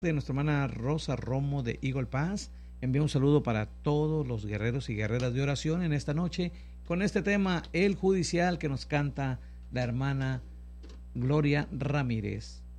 De nuestra hermana Rosa Romo de Eagle Pass. Envía un saludo para todos los guerreros y guerreras de oración en esta noche con este tema, el judicial, que nos canta la hermana Gloria Ramírez.